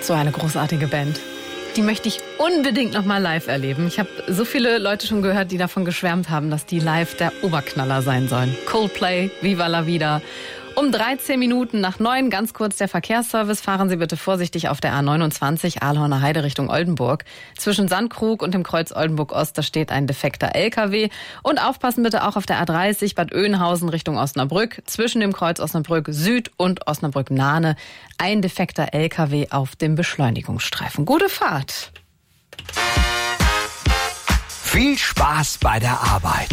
So eine großartige Band. Die möchte ich unbedingt noch mal live erleben. Ich habe so viele Leute schon gehört, die davon geschwärmt haben, dass die live der Oberknaller sein sollen. Coldplay, Viva la Vida. Um 13 Minuten nach 9, ganz kurz der Verkehrsservice. Fahren Sie bitte vorsichtig auf der A29 Ahlhorner Heide Richtung Oldenburg. Zwischen Sandkrug und dem Kreuz Oldenburg-Ost, da steht ein defekter LKW. Und aufpassen bitte auch auf der A30 Bad Oeynhausen Richtung Osnabrück. Zwischen dem Kreuz Osnabrück Süd und Osnabrück Nahne ein defekter LKW auf dem Beschleunigungsstreifen. Gute Fahrt. Viel Spaß bei der Arbeit.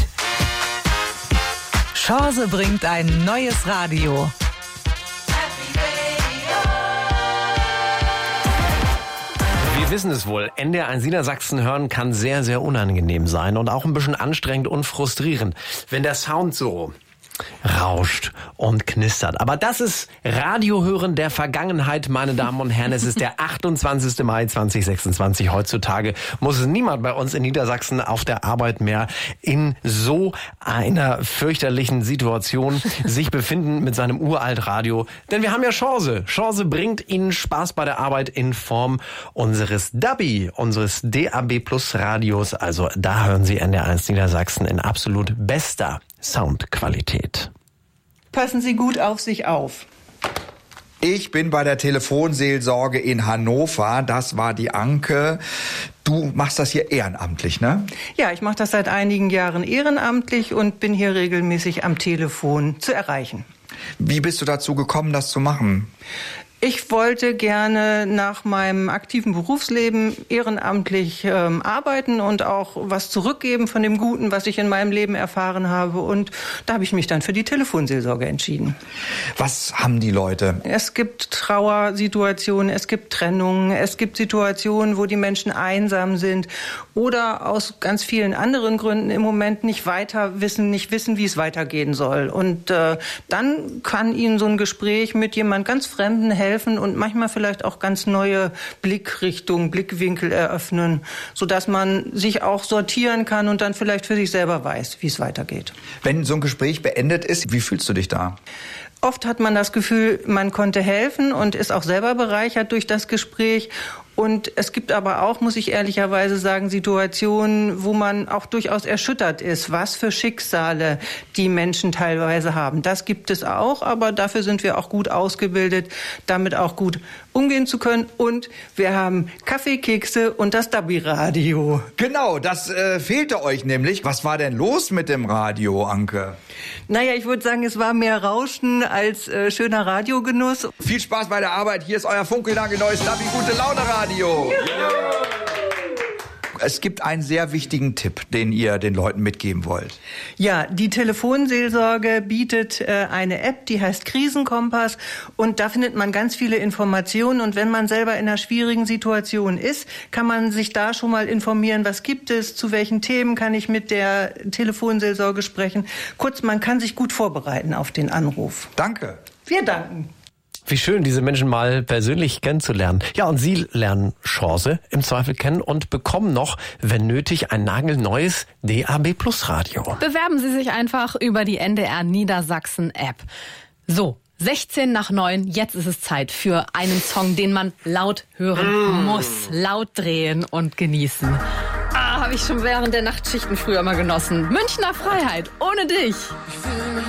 Chance bringt ein neues Radio. Wir wissen es wohl, NDR1 Niedersachsen hören kann sehr, sehr unangenehm sein und auch ein bisschen anstrengend und frustrierend, wenn der Sound so rauscht und knistert. Aber das ist Radiohören der Vergangenheit, meine Damen und Herren. Es ist der 28. Mai 2026. Heutzutage muss es niemand bei uns in Niedersachsen auf der Arbeit mehr in so einer fürchterlichen Situation sich befinden mit seinem Uraltradio. Denn wir haben ja Chance. Chance bringt Ihnen Spaß bei der Arbeit in Form unseres DABI, unseres DAB Plus Radios. Also da hören Sie NDR1 Niedersachsen in absolut bester Soundqualität. Passen Sie gut auf sich auf. Ich bin bei der Telefonseelsorge in Hannover. Das war die Anke. Du machst das hier ehrenamtlich, ne? Ja, ich mache das seit einigen Jahren ehrenamtlich und bin hier regelmäßig am Telefon zu erreichen. Wie bist du dazu gekommen, das zu machen? Ich wollte gerne nach meinem aktiven Berufsleben ehrenamtlich arbeiten und auch was zurückgeben von dem Guten, was ich in meinem Leben erfahren habe. Und da habe ich mich dann für die Telefonseelsorge entschieden. Was haben die Leute? Es gibt Trauersituationen, es gibt Trennungen, es gibt Situationen, wo die Menschen einsam sind oder aus ganz vielen anderen Gründen im Moment nicht wissen, wie es weitergehen soll. Und dann kann ihnen so ein Gespräch mit jemand ganz Fremden helfen und manchmal vielleicht auch ganz neue Blickrichtungen, Blickwinkel eröffnen, sodass man sich auch sortieren kann und dann vielleicht für sich selber weiß, wie es weitergeht. Wenn so ein Gespräch beendet ist, wie fühlst du dich da? Oft hat man das Gefühl, man konnte helfen und ist auch selber bereichert durch das Gespräch. Und es gibt aber auch, muss ich ehrlicherweise sagen, Situationen, wo man auch durchaus erschüttert ist, was für Schicksale die Menschen teilweise haben. Das gibt es auch, aber dafür sind wir auch gut ausgebildet, damit auch gut umgehen zu können. Und wir haben Kaffee, Kekse und das DABI-Radio. Genau, das fehlte euch nämlich. Was war denn los mit dem Radio, Anke? Naja, ich würde sagen, es war mehr Rauschen als schöner Radiogenuss. Viel Spaß bei der Arbeit. Hier ist euer funkelnagelneues DABI Gute Laune Radio. Es gibt einen sehr wichtigen Tipp, den ihr den Leuten mitgeben wollt. Ja, die Telefonseelsorge bietet eine App, die heißt Krisenkompass. Und da findet man ganz viele Informationen. Und wenn man selber in einer schwierigen Situation ist, kann man sich da schon mal informieren, was gibt es, zu welchen Themen kann ich mit der Telefonseelsorge sprechen. Kurz, man kann sich gut vorbereiten auf den Anruf. Danke. Wir danken. Wie schön, diese Menschen mal persönlich kennenzulernen. Ja, und Sie lernen Chance im Zweifel kennen und bekommen noch, wenn nötig, ein nagelneues DAB Plus Radio. Bewerben Sie sich einfach über die NDR Niedersachsen App. So, 16 nach 9, jetzt ist es Zeit für einen Song, den man laut hören muss. Laut drehen und genießen. Habe ich schon während der Nachtschichten früher mal genossen. Münchner Freiheit, ohne dich. Ich fühle mich